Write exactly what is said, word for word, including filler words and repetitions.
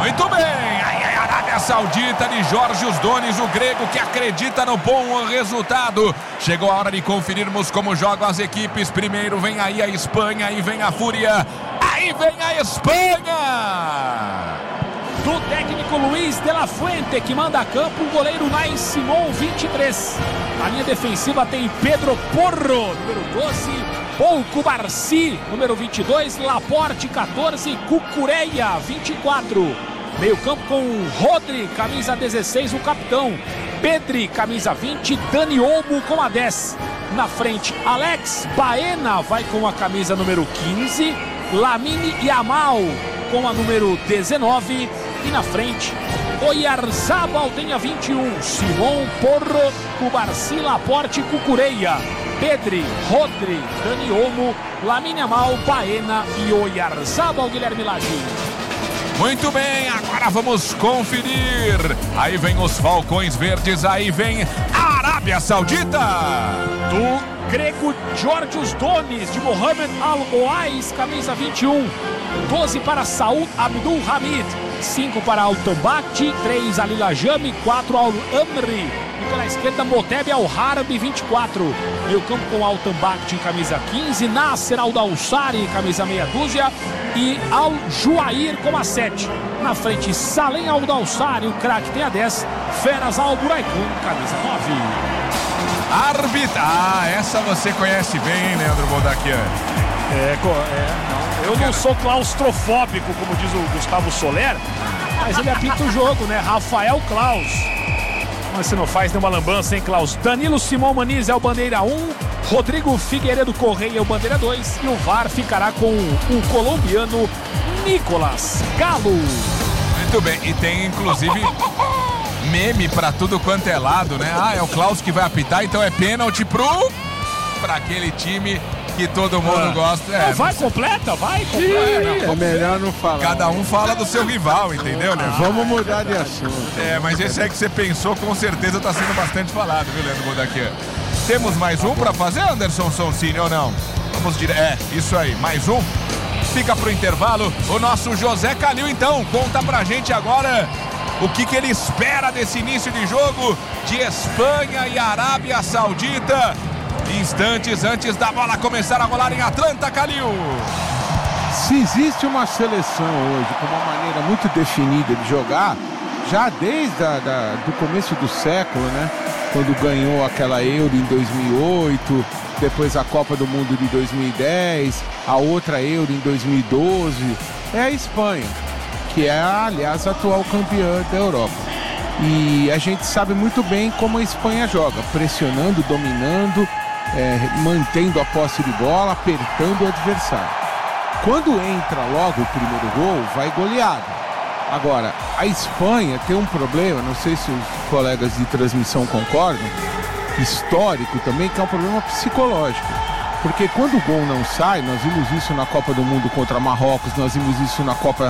Muito bem, aí é a Arábia Saudita de Jorge Osdones, o grego que acredita no bom resultado. Chegou a hora de conferirmos como jogam as equipes. Primeiro vem aí a Espanha, aí vem a Fúria, aí vem a Espanha. Do técnico Luiz de la Fuente, que manda a campo o goleiro Nai Simon, vinte e três. Na linha defensiva tem Pedro Porro, número doze. Pouco Barci, número vinte e dois. Laporte, quatorze. Cucureia, vinte e quatro. Meio campo com Rodri, camisa dezesseis, o capitão. Pedri, camisa vinte. Dani Olmo com a dez. Na frente, Alex Baena vai com a camisa número quinze. Lamine Yamal com a número dezenove. E na frente, Oyarzabal tem a vinte e um. Simon, Porro, Cubarci, Laporte, Cucureia. Pedri, Rodri, Dani Olmo, Lamine Yamal, Baena e Oyarzabal, Guilherme Lagi. Muito bem, agora vamos conferir. Aí vem os Falcões Verdes, aí vem a Arábia Saudita. Do grego Jorge Osdones, de Mohamed Al-Oais, camisa vinte e um. doze para Saud Abdul Hamid. cinco para Al-Tambakti, três Alil Ajami, quatro Al-Amri. E pela esquerda, Moteb Al-Harbi, vinte e quatro. Meio campo com Al-Tambakti, camisa quinze. Nasser Al-Dawsari, camisa meia dúzia. E Al-Juair com a sete. Na frente, Salem Al-Dawsari, o craque tem a dez. Feras Al-Buraikun, camisa nove. Arbitra. Ah, essa você conhece bem, hein, Leandro Boldaquian? É, é, não. Eu não sou claustrofóbico, como diz o Gustavo Soler, mas ele apita o jogo, né? Rafael Klaus. Mas você não faz nenhuma lambança, hein, Klaus? Danilo Simão Maniz é o bandeira um, Rodrigo Figueiredo Correia é o bandeira dois e o V A R ficará com o colombiano Nicolas Galo. Muito bem, e tem inclusive meme pra tudo quanto é lado, né? Ah, é o Klaus que vai apitar, então é pênalti pro... pra aquele time que todo mundo ah. gosta. É, não, vai, não completa, vai, completa. Não, é melhor não falar. Cada um fala do seu rival, entendeu, né? Ah, vamos mudar de assunto. É, mas esse aí que você pensou, com certeza tá sendo bastante falado, viu, Leandro Boldaquian? Temos mais um pra fazer, Anderson Sonsini, ou não? Vamos direto. É, isso aí, mais um. Fica pro intervalo. O nosso José Calil, então, conta pra gente agora o que, que ele espera desse início de jogo de Espanha e Arábia Saudita. Instantes antes da bola começar a rolar em Atlanta, Calil. Se existe uma seleção hoje com uma maneira muito definida de jogar, já desde a, da, do começo do século, né? Quando ganhou aquela Euro em dois mil e oito, depois a Copa do Mundo de dois mil e dez, a outra Euro em dois mil e doze, é a Espanha, que é, aliás, a atual campeã da Europa. E a gente sabe muito bem como a Espanha joga, pressionando, dominando, é, mantendo a posse de bola, apertando o adversário. Quando entra logo o primeiro gol, vai goleado. Agora, a Espanha tem um problema, não sei se os colegas de transmissão concordam, histórico também, que é um problema psicológico. Porque quando o gol não sai, nós vimos isso na Copa do Mundo contra Marrocos, nós vimos isso na Copa